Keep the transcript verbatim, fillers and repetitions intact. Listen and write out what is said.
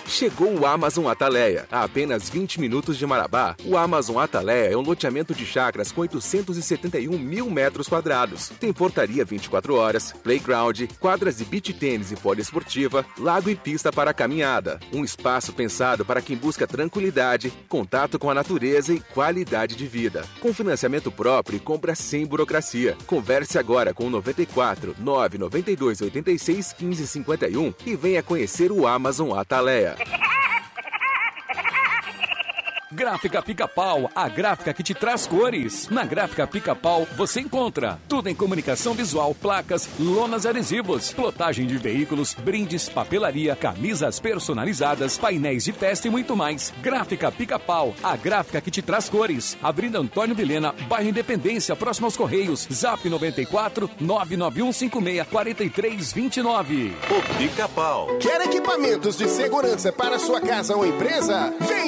Chegou o Amazon Ataleia. A apenas vinte minutos de Marabá, o Amazon Ataleia é um loteamento de chácaras com oitocentos e setenta e um mil metros quadrados. Tem portaria vinte e quatro horas, playground, quadras de beach tênis e poliesportiva, lago e pista para caminhada. Um espaço pensado para quem busca tranquilidade, contato com a natureza e qualidade de vida. Com financiamento próprio e compra sem burocracia. Converse agora com o noventa e quatro, nove noventa e dois, oitenta e seis, quinze, cinquenta e um e venha conhecer o Amazon Ataleia. Gráfica Pica-Pau, a gráfica que te traz cores. Na Gráfica Pica-Pau você encontra tudo em comunicação visual, placas, lonas adesivos, plotagem de veículos, brindes, papelaria, camisas personalizadas, painéis de festa e muito mais. Gráfica Pica-Pau, a gráfica que te traz cores. Avenida Antônio Vilhena, bairro Independência, próximo aos Correios. Zap noventa e quatro, nove nove um cinco seis, quatro três dois nove. O Pica-Pau. Quer equipamentos de segurança para sua casa ou empresa? Vem